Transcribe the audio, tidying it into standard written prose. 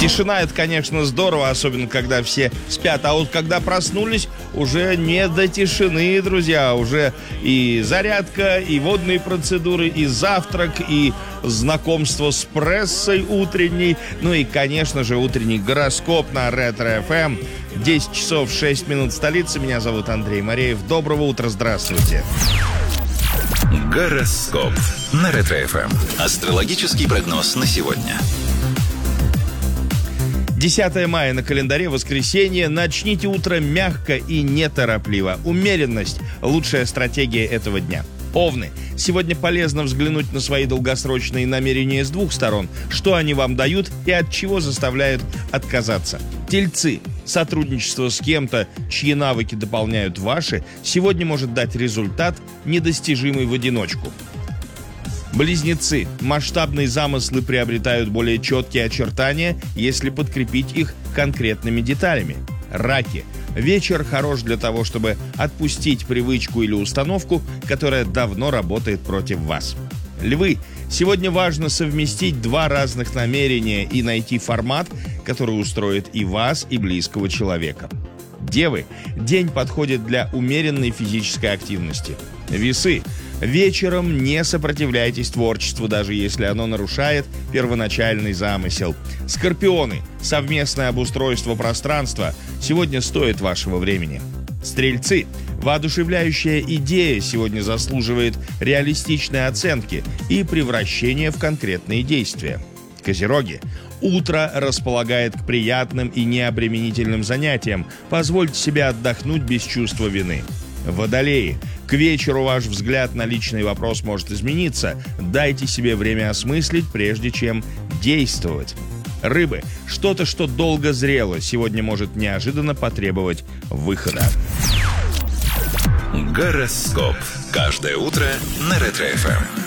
Тишина — это, конечно, здорово, особенно когда все спят. А вот когда проснулись, уже не до тишины, друзья. Уже и зарядка, и водные процедуры, и завтрак, и знакомство с прессой утренней. Ну и, конечно же, утренний гороскоп на Ретро-ФМ. 10 часов 6 минут столицы. Меня зовут Андрей Мореев. Доброго утра, здравствуйте. Гороскоп на Ретро-ФМ. Астрологический прогноз на сегодня. 10 мая на календаре, воскресенье. Начните утро мягко и неторопливо. Умеренность – лучшая стратегия этого дня. Овны. Сегодня полезно взглянуть на свои долгосрочные намерения с двух сторон. Что они вам дают и от чего заставляют отказаться. Тельцы. Сотрудничество с кем-то, чьи навыки дополняют ваши, сегодня может дать результат, недостижимый в одиночку. Близнецы. Масштабные замыслы приобретают более четкие очертания, если подкрепить их конкретными деталями. Раки. Вечер хорош для того, чтобы отпустить привычку или установку, которая давно работает против вас. Львы. Сегодня важно совместить два разных намерения и найти формат, который устроит и вас, и близкого человека. Девы. День подходит для умеренной физической активности. Весы. Вечером не сопротивляйтесь творчеству, даже если оно нарушает первоначальный замысел. Скорпионы. Совместное обустройство пространства сегодня стоит вашего времени. Стрельцы. Воодушевляющая идея сегодня заслуживает реалистичной оценки и превращения в конкретные действия. Козероги. Утро располагает к приятным и необременительным занятиям. Позвольте себе отдохнуть без чувства вины. Водолеи. К вечеру ваш взгляд на личный вопрос может измениться. Дайте себе время осмыслить, прежде чем действовать. Рыбы. Что-то, что долго зрело, сегодня может неожиданно потребовать выхода. Гороскоп. Каждое утро на Ретро-ФМ.